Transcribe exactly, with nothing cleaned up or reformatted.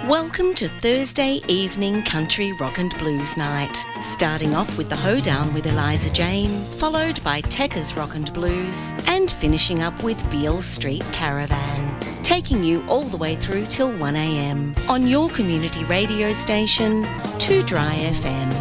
Welcome to Thursday evening country rock and blues night. Starting off with the Hoedown with Eliza Jane, followed by Tekka's Rock and Blues, and finishing up with Beale Street Caravan. Taking you all the way through till one a m on your community radio station, two Dry F M.